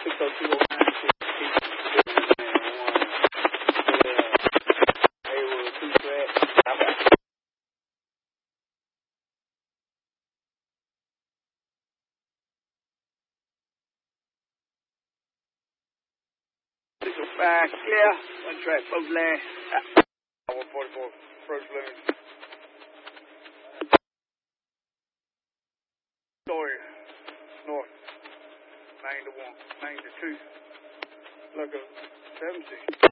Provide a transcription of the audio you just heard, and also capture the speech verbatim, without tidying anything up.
six oh two oh nine, six Five clear, one track, both lane. one forty-four, first lane. Story, north, nine to one, nine to two. Look up, seven six.